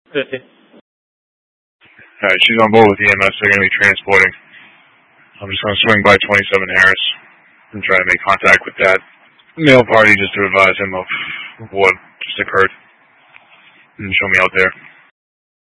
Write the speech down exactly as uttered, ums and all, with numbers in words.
fifty. Alright, she's on board with E M S. They're going to be transporting. I'm just going to swing by twenty-seven Harris and try to make contact with that male party just to advise him of what just occurred and show me out there.